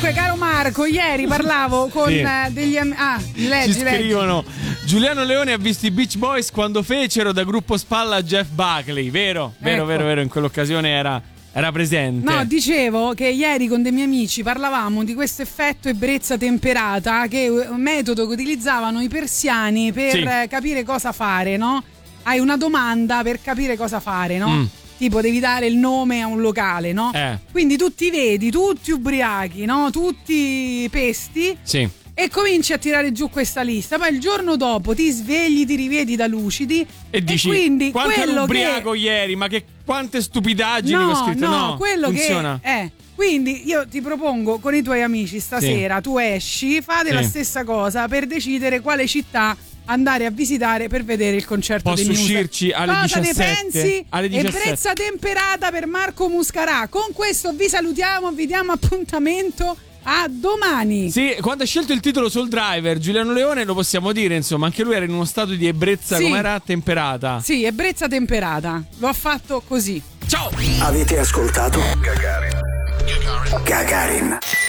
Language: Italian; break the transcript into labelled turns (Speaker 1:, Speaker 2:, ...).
Speaker 1: Comunque, caro Marco, ieri parlavo con degli leggi.
Speaker 2: Ci scrivono: Giuliano Leone ha visto i Beach Boys quando fecero da gruppo spalla Jeff Buckley. Vero, in quell'occasione era presente.
Speaker 1: No, dicevo che ieri con dei miei amici parlavamo di questo effetto ebbrezza temperata, che è un metodo che utilizzavano i persiani per capire cosa fare, no? Hai una domanda per capire cosa fare, no? Tipo devi dare il nome a un locale, no? Quindi tu ti vedi tutti ubriachi, no? Tutti pesti.
Speaker 2: Sì.
Speaker 1: E cominci a tirare giù questa lista. Poi il giorno dopo ti svegli, ti rivedi da lucidi
Speaker 2: e dici:
Speaker 1: quindi
Speaker 2: quanto ero ubriaco ieri, ma che quante stupidaggini ho scritto. No,
Speaker 1: quello
Speaker 2: funziona.
Speaker 1: Che quindi io ti propongo con i tuoi amici stasera, tu esci, fate la stessa cosa per decidere quale città andare a visitare per vedere il concerto dei Muse.
Speaker 2: Posso uscirci alle
Speaker 1: cosa
Speaker 2: 17?
Speaker 1: Ne pensi?
Speaker 2: Alle 17.
Speaker 1: Ebbrezza temperata per Marco Muscarà. Con questo vi salutiamo, vi diamo appuntamento a domani.
Speaker 2: Sì, quando ha scelto il titolo Soul Driver, Giuliano Leone, lo possiamo dire, insomma, anche lui era in uno stato di ebbrezza, come era, temperata.
Speaker 1: Sì, ebbrezza temperata. Lo ha fatto così.
Speaker 2: Ciao.
Speaker 3: Avete ascoltato Gagarin.